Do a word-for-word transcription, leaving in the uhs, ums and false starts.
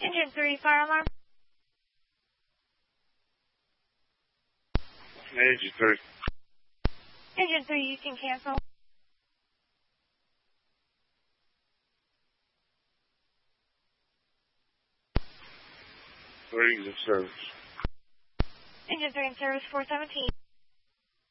Engine three, fire alarm. Engine three. Engine three, you can cancel. Ratings of service. Engine three in service, four seventeen.